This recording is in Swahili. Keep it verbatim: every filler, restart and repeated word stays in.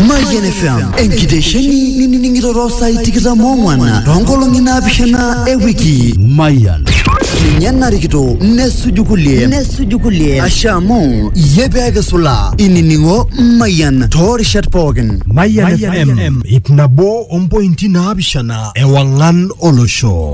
Mayan F M enkitesheni niningiro sai tikitamo mwana tongolongi napishana e wiki Mayan Nyana rikito nesujukulie nesujukulie ashamo yebege sula ininingo Mayan torishat pogen Mayan F M ipnabo ompointi napishana ewangan olosho